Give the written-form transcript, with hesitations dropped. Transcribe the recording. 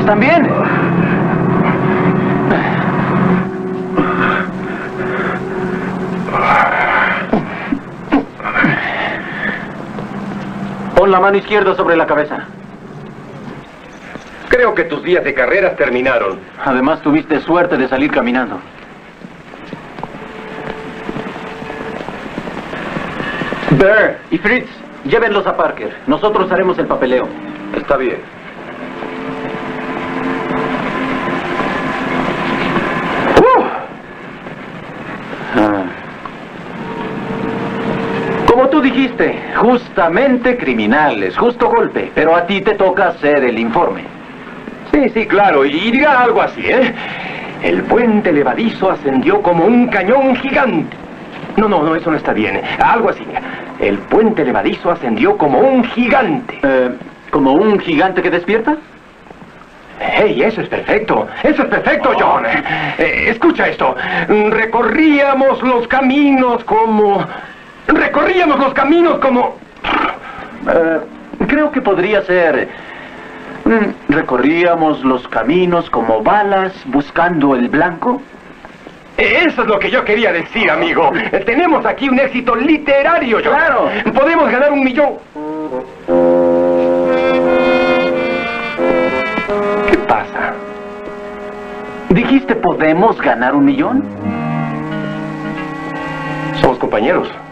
¿Están bien? Pon la mano izquierda sobre la cabeza. Creo que tus días de carreras terminaron. Además, tuviste suerte de salir caminando. Bear y Fritz, llévenlos a Parker. Nosotros haremos el papeleo. Está bien. Como tú dijiste, justamente criminales, justo golpe. Pero a ti te toca hacer el informe. Sí, claro. Y diga algo así, ¿eh? El puente levadizo ascendió como un cañón gigante. No, eso no está bien. Algo así. El puente levadizo ascendió como un gigante. ¿Como un gigante que despierta? ¡Hey, eso es perfecto! ¡Eso es perfecto, John! Escucha esto. Recorríamos los caminos como... Creo que podría ser... recorríamos los caminos como balas buscando el blanco. Eso es lo que yo quería decir, amigo. Tenemos aquí un éxito literario, John. ¡Claro! Podemos ganar 1 millón. ¿Qué pasa? ¿Dijiste podemos ganar 1 millón? Somos compañeros.